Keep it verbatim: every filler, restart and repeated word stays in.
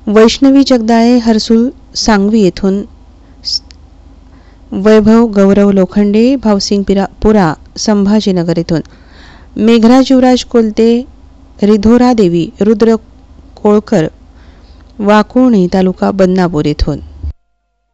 वैष्णवी जगदाळे हर्सुल सांगवी येथून, वैभव गौरव लोखंडे भावसिंग पुरा संभाजीनगर येथून, मेघराज युवराज कोलते रिधोरा देवी रुद्र कोळकर वाकोणी तालुका बदनापूर येथून.